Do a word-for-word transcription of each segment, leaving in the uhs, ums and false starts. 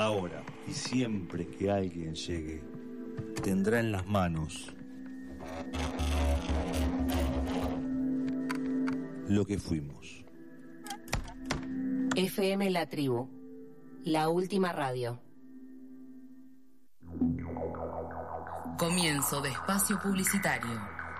Ahora y siempre que alguien llegue, tendrá en las manos lo que fuimos. F M La Tribu, la última radio. Comienzo de espacio publicitario.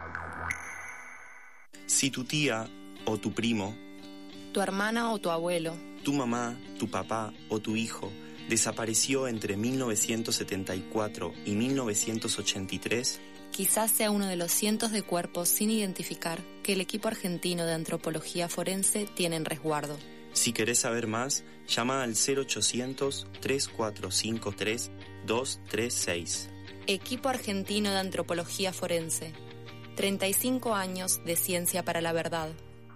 Si tu tía o tu primo, tu hermana o tu abuelo, tu mamá, tu papá o tu hijo desapareció entre mil novecientos setenta y cuatro y mil novecientos ochenta y tres, quizás sea uno de los cientos de cuerpos sin identificar que el equipo argentino de antropología forense tiene en resguardo. Si querés saber más, llama al cero ochocientos, tres cuatro cinco tres, dos tres seis. Equipo argentino de antropología forense. treinta y cinco años de ciencia para la verdad.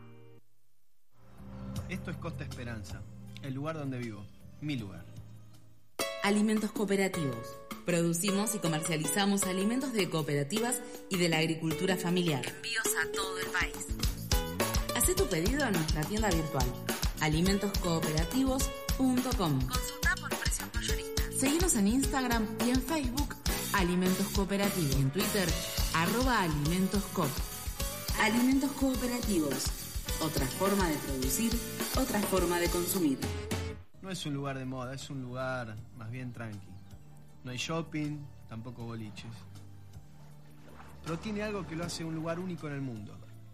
Esto es Costa Esperanza, el lugar donde vivo, mi lugar. Alimentos cooperativos. Producimos y comercializamos alimentos de cooperativas y de la agricultura familiar. Envíos a todo el país. Haz tu pedido en nuestra tienda virtual, alimentos cooperativos punto com. Consulta por precios mayoristas. Seguimos en Instagram y en Facebook, Alimentos Cooperativos. En Twitter, arroba Alimentos Coop. Alimentos Cooperativos. Otra forma de producir, otra forma de consumir. No es un lugar de moda, es un lugar más bien tranqui. No hay shopping, tampoco boliches. Pero tiene algo que lo hace un lugar único en el mundo.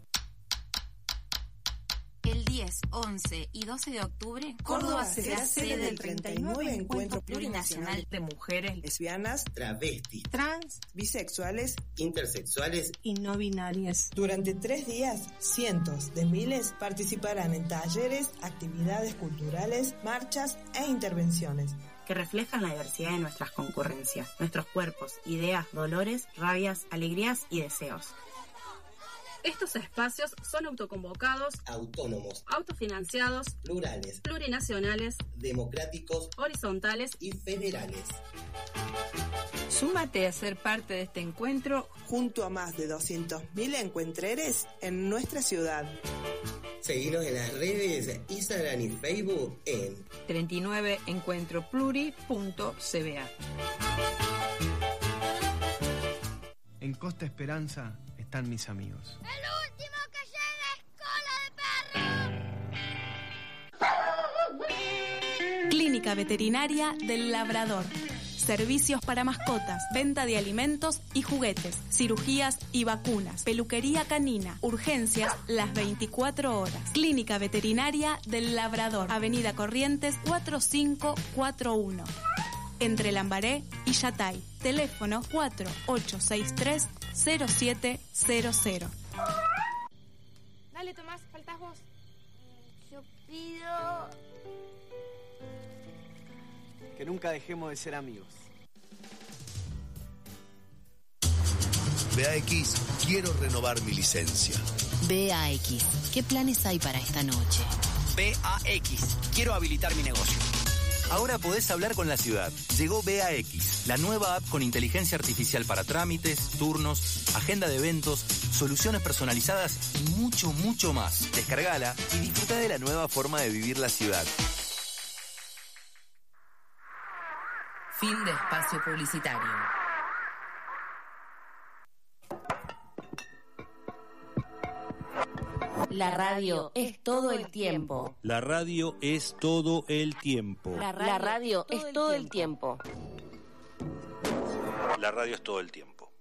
El diez, once y doce de octubre, Córdoba será sede del treinta y nueve Encuentro Plurinacional de Mujeres Lesbianas, Travestis, Trans, Bisexuales, Intersexuales y No binarias. Durante tres días, cientos de miles participarán en talleres, actividades culturales, marchas e intervenciones que reflejan la diversidad de nuestras concurrencias, nuestros cuerpos, ideas, dolores, rabias, alegrías y deseos. Estos espacios son autoconvocados, autónomos, autofinanciados, plurales, plurinacionales, democráticos, horizontales y federales. Súmate a ser parte de este encuentro junto a más de doscientos mil encuentreres en nuestra ciudad. Seguinos en las redes Instagram y Facebook en treinta y nueve encuentro pluri punto c b a. En Costa Esperanza están mis amigos. ¡El último que llega es cola de perro! Clínica Veterinaria del Labrador. Servicios para mascotas, venta de alimentos y juguetes, cirugías y vacunas, peluquería canina, urgencias las veinticuatro horas. Clínica Veterinaria del Labrador, Avenida Corrientes cuatro cinco cuatro uno. Entre Lambaré y Yatay. Teléfono cuatro ocho seis tres cero siete cero cero. Dale, Tomás, faltás vos. Yo pido que nunca dejemos de ser amigos. B A X, quiero renovar mi licencia. B A X, ¿qué planes hay para esta noche? B A X, quiero habilitar mi negocio. Ahora podés hablar con la ciudad. Llegó B A X, la nueva app con inteligencia artificial para trámites, turnos, agenda de eventos, soluciones personalizadas y mucho, mucho más. Descargala y disfruta de la nueva forma de vivir la ciudad. Fin de espacio publicitario. La radio es todo el tiempo. La radio es todo el tiempo. La radio, La radio es todo el tiempo. La radio es todo el tiempo.